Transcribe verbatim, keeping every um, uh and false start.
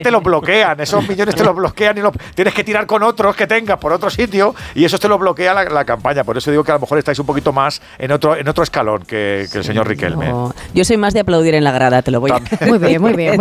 te los bloquean, esos millones te los bloquean y los, tienes que tirar con otros que tengas por otro sitio y eso te lo bloquea la, la campaña. Por eso digo que a lo mejor estáis un poquito más en otro, en otro escalón que, que el señor Riquelme. No. Yo soy más de aplaudir en la grada, te lo voy a Muy bien, muy bien.